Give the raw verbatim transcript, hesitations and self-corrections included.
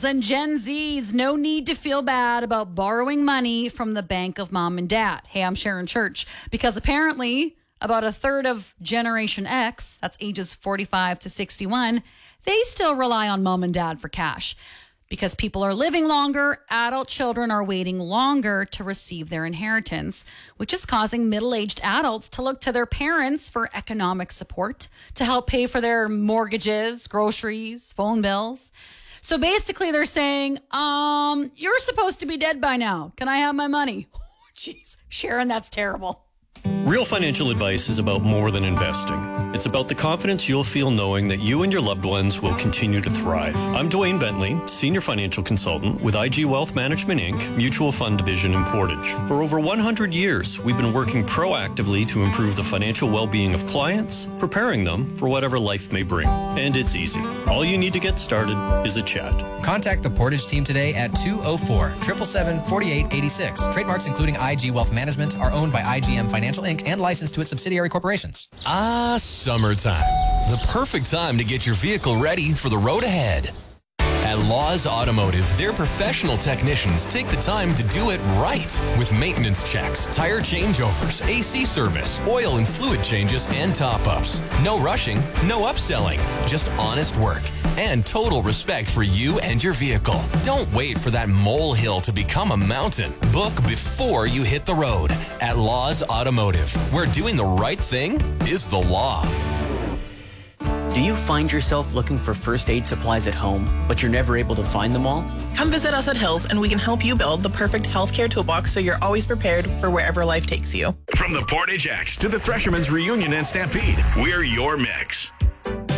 and Gen Zs, no need to feel bad about borrowing money from the bank of mom and dad. Hey, I'm Sharon Church, because apparently about a third of Generation X, that's ages forty-five to sixty-one, they still rely on mom and dad for cash. Because people are living longer, adult children are waiting longer to receive their inheritance, which is causing middle-aged adults to look to their parents for economic support to help pay for their mortgages, groceries, phone bills. So basically they're saying, um, you're supposed to be dead by now. Can I have my money? Oh, jeez, Sharon, that's terrible. Real financial advice is about more than investing. It's about the confidence you'll feel knowing that you and your loved ones will continue to thrive. I'm Dwayne Bentley, Senior Financial Consultant with I G Wealth Management, Incorporated, Mutual Fund Division in Portage. For over one hundred years, we've been working proactively to improve the financial well-being of clients, preparing them for whatever life may bring. And it's easy. All you need to get started is a chat. Contact the Portage team today at two oh four, seven seven seven, four eight eight six. Trademarks including I G Wealth Management are owned by I G M Financial Incorporated and licensed to its subsidiary corporations. Ah, summertime. The perfect time to get your vehicle ready for the road ahead. At Laws Automotive, their professional technicians take the time to do it right with maintenance checks, tire changeovers, A C service, oil and fluid changes, and top-ups. No rushing, no upselling, just honest work and total respect for you and your vehicle. Don't wait for that molehill to become a mountain. Book before you hit the road at Laws Automotive, where doing the right thing is the law. Do you find yourself looking for first aid supplies at home, but you're never able to find them all? Come visit us at Hills and we can help you build the perfect healthcare toolbox so you're always prepared for wherever life takes you. From the Portage X to the Threshermen's Reunion and Stampede, we're your mix.